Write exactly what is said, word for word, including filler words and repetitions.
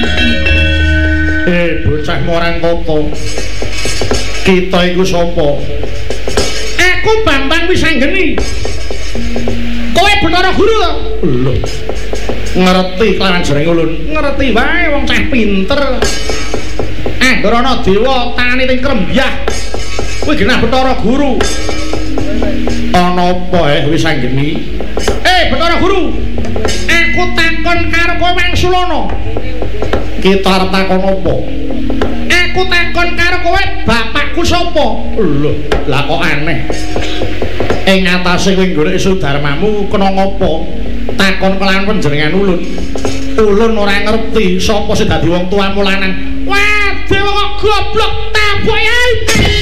Eh, bocah morang kota. Kita iku sapa? Aku Bambang Wisanggeni. Kowe Bathara Guru to? Lho. Ngerti kelawan jeneng ulun. Ngerti wae wong cah pinter. Anggarana dewa tangane ting krembyah. Kowe genah Bathara Guru. Ana apa eh Wisanggeni? Eh Bathara Guru. Aku takon karo kowe Wangsulana. Kita arep takon apa? Aku takon karo kowe bapakku sapa? Lho, lah kok aneh. Ing atase kowe golek sudarmamu kena ngopo? Takon kelawan panjenengan ulun. Ulun ora ngerti sapa sing dadi wong tuamu lanang. Wah, dewa kok goblok tabok ae.